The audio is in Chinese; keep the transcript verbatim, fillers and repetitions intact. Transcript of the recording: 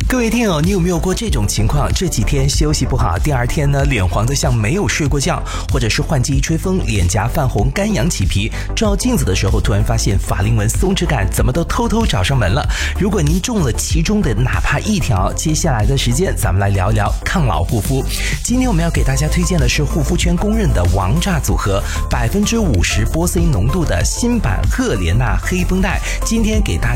各位听友，你有没有过这种情况？这几天休息不好，第二天呢脸黄得像没有睡过觉，或者是换季一吹风，脸颊泛红，干痒起皮，照镜子的时候突然发现法令纹松弛感怎么都偷偷找上门了。如果您中了其中的哪怕一条，接下来的时间咱们来聊一聊抗老护肤。今天我们要给大家推荐的是护肤圈公认的王炸组合，百分之五十波 C 浓度的新版赫莲娜黑绷带。今天给大家